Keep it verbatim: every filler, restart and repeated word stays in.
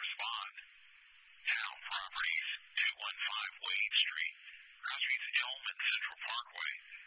respond. Town Properties, two one five Wade Street, across Street's Elm and Central Parkway.